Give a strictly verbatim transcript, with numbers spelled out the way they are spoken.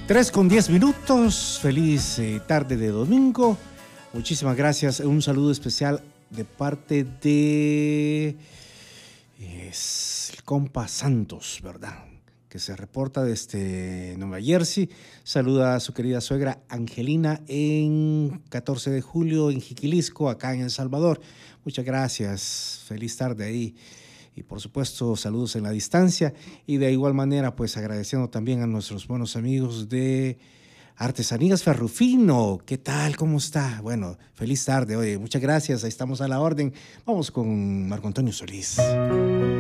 Tres con diez minutos, feliz eh, tarde de domingo. Muchísimas gracias. Un saludo especial de parte de es el compa Santos, ¿verdad? Que se reporta desde Nueva Jersey. Saluda a su querida suegra Angelina en catorce de julio en Jiquilisco, acá en El Salvador. Muchas gracias. Feliz tarde ahí. Y por supuesto, saludos en la distancia. Y de igual manera, pues agradeciendo también a nuestros buenos amigos de Artesanías Ferrufino. ¿Qué tal? ¿Cómo está? Bueno, feliz tarde. Oye, muchas gracias. Ahí estamos a la orden. Vamos con Marco Antonio Solís.